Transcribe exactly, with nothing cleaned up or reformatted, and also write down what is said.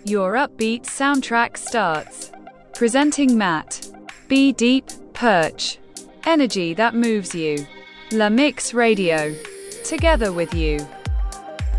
Your upbeat soundtrack starts. Presenting Matt B. Deep Perch. Energy that moves you. La Mix Radio. Together with you.